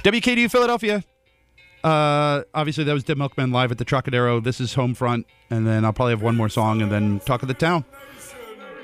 WKDU Philadelphia. Obviously, that was Dead Milkmen live at the Trocadero. This is Homefront, and then I'll probably have one more song and then Talk of the Town.